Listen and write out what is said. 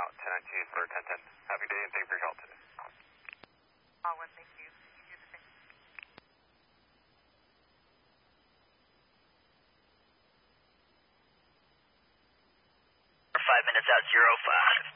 out 1019 for 1010. Happy day and thank you for your help today. Thank you. You do the same. 5 minutes out, 05.